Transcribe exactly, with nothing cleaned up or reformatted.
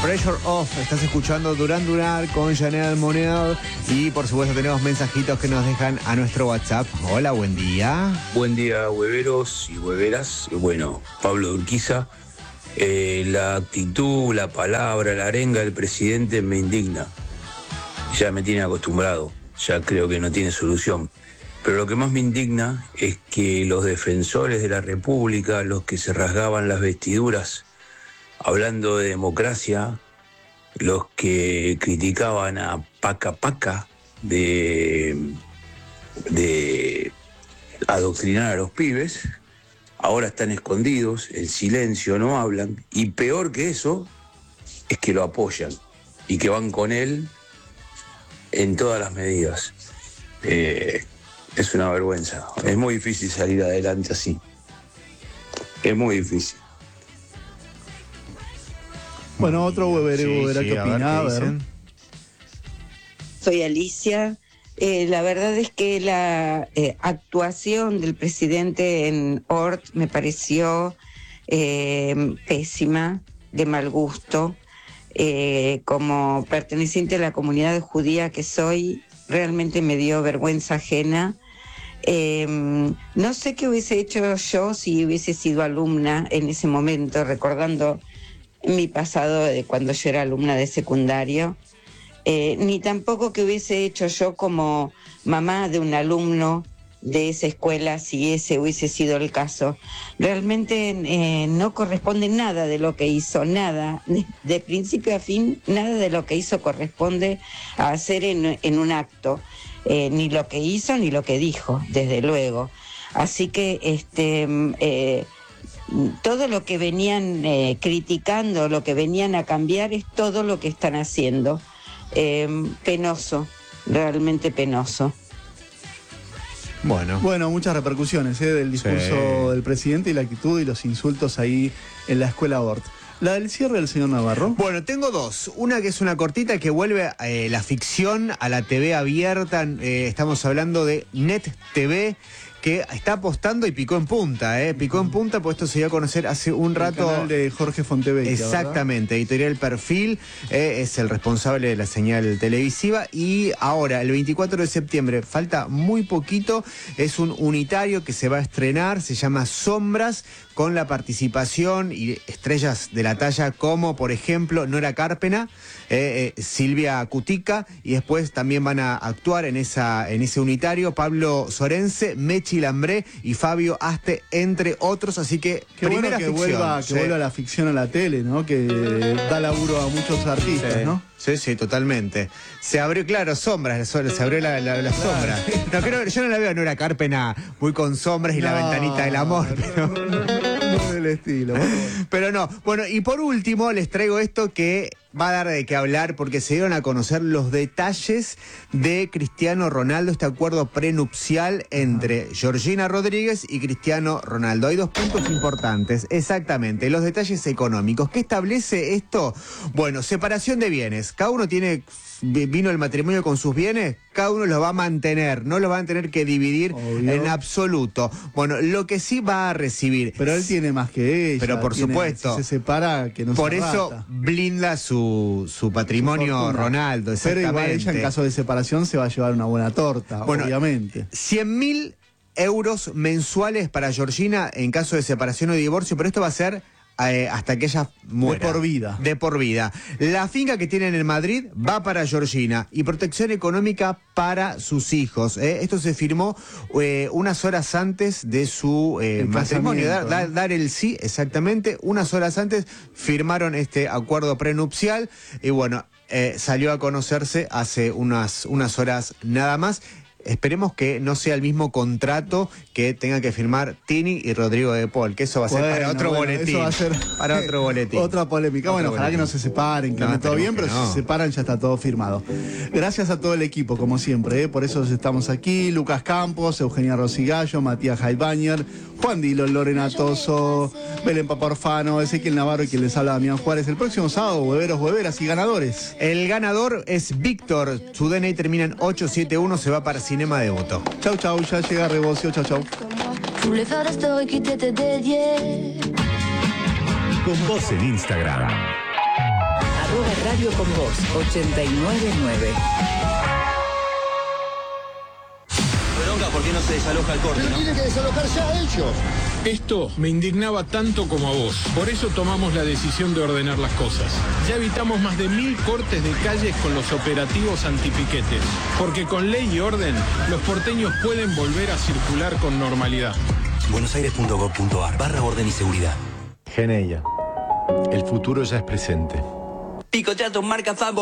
Pressure Off. Estás escuchando Duran Duran con Janelle Monáe. Y por supuesto tenemos mensajitos que nos dejan a nuestro WhatsApp. Hola, buen día. Buen día, hueveros y hueveras. Bueno, Pablo Urquiza. Eh, la actitud, la palabra, la arenga del presidente me indigna. Ya me tiene acostumbrado. Ya creo que no tiene solución. Pero lo que más me indigna es que los defensores de la República, los que se rasgaban las vestiduras hablando de democracia, los que criticaban a Paca Paca de, de adoctrinar a los pibes, ahora están escondidos, en silencio, no hablan, y peor que eso es que lo apoyan y que van con él en todas las medidas. Eh, es una vergüenza, es muy difícil salir adelante así, es muy difícil. Bueno, otro huevero, Sí, verá sí, qué a ver opina. qué A ver. dicen. Soy Alicia. Eh, la verdad es que la eh, actuación del presidente en Ort me pareció eh, pésima, de mal gusto. Eh, como perteneciente a la comunidad judía que soy, realmente me dio vergüenza ajena. Eh, no sé qué hubiese hecho yo si hubiese sido alumna en ese momento, recordando mi pasado de cuando yo era alumna de secundario, eh, ni tampoco que hubiese hecho yo como mamá de un alumno de esa escuela si ese hubiese sido el caso. Realmente eh, no corresponde nada de lo que hizo, nada, de, de principio a fin, nada de lo que hizo corresponde a hacer en, en un acto, eh, ni lo que hizo ni lo que dijo, desde luego. Así que este... Eh, todo lo que venían eh, criticando, lo que venían a cambiar es todo lo que están haciendo. Eh, penoso, realmente penoso. Bueno. Bueno, muchas repercusiones ¿eh? del discurso Sí. del presidente y la actitud y los insultos ahí en la escuela Ort. La del cierre del señor Navarro. Bueno, tengo dos. Una que es una cortita que vuelve eh, la ficción a la T V abierta. Eh, estamos hablando de Net T V, que está apostando y picó en punta, ¿eh? Picó en punta, pues esto se dio a conocer hace un rato. El canal de Jorge Fontevecchia, Exactamente, ¿verdad? Editorial Perfil, eh, es el responsable de la señal televisiva. Y ahora, el veinticuatro de septiembre, falta muy poquito, es un unitario que se va a estrenar, se llama Sombras, con la participación y estrellas de la talla como, por ejemplo, Nora Carpena, eh, eh, Silvia Cutica, y después también van a actuar en, esa, en ese unitario Pablo Sorense, Mechi Lambré y Fabio Aste, entre otros. Así que, Qué bueno primera que, ficción. vuelva, que Sí. vuelva la ficción a la tele, ¿no? Que da laburo a muchos artistas, Sí. ¿no? Sí, sí, totalmente. Se abrió, claro, sombras, se abrió la, la, la sombra. No, creo, yo no la veo a Nora Carpena muy con sombras y la No, ventanita del amor. Pero... No, no, no del estilo. Bueno. Pero no. Bueno, y por último les traigo esto que va a dar de qué hablar porque se dieron a conocer los detalles de Cristiano Ronaldo, este acuerdo prenupcial entre Georgina Rodríguez y Cristiano Ronaldo. Hay dos puntos importantes, exactamente, los detalles económicos. ¿Qué establece esto? Bueno, separación de bienes. Cada uno tiene, vino el matrimonio con sus bienes, cada uno los va a mantener, no los van a tener que dividir Obvio. en absoluto. Bueno, lo que sí va a recibir... Pero él tiene más que ella. Pero por tiene- supuesto. Si se separa, que no Por se eso rata. blinda su, su patrimonio Su fortuna. Ronaldo, Pero exactamente. igual ella en caso de separación se va a llevar una buena torta, Bueno, obviamente. cien mil euros mensuales para Georgina en caso de separación o divorcio, pero esto va a ser eh, hasta que ella muera. De por vida. De por vida. La finca que tienen en Madrid va para Georgina y protección económica para sus hijos. ¿eh? Esto se firmó eh, unas horas antes de su eh, El matrimonio. Dar, casamiento, dar- ¿no? dar el sí, exactamente. Unas horas antes firmaron este acuerdo prenupcial y bueno, eh, salió a conocerse hace unas, unas horas nada más. Esperemos que no sea el mismo contrato que tengan que firmar Tini y Rodrigo de Paul, que eso va a ser Bueno, para otro bueno, boletín. eso va a ser Para otro boletín. Otra polémica. Otro Bueno, ojalá boletín. que no se separen, que No, ande todo bien, pero esperemos si que se no. separan ya está todo firmado. Gracias a todo el equipo, como siempre, ¿eh? Por eso estamos aquí. Lucas Campos, Eugenia Rosigallo, Matías Heidbañer, Juan Dilo, Lorena Toso, Belén Paparfano, Ezequiel Navarro y quien les habla, Damián Juárez. El próximo sábado, hueveros, hueveras y ganadores. El ganador es Víctor. Su D N I termina en ocho siete uno, se va para Cinema Devoto. Chau, chau, ya llega Rebocio, chau, chau. Je voulais faire des stories qui t'étaient dédiées. Con vos en Instagram. Arroba Radio con Voz ochenta y nueve punto nueve. Bronca, ¿por qué no se desaloja el corte? Pero ¿no? tienen que desalojarse a ellos. Esto me indignaba tanto como a vos. Por eso tomamos la decisión de ordenar las cosas. Ya evitamos más de mil cortes de calles con los operativos antipiquetes. Porque con ley y orden, los porteños pueden volver a circular con normalidad. buenosaires punto gov punto ar barra orden y seguridad. Geneia. El futuro ya es presente. Picoteato marca Fambo.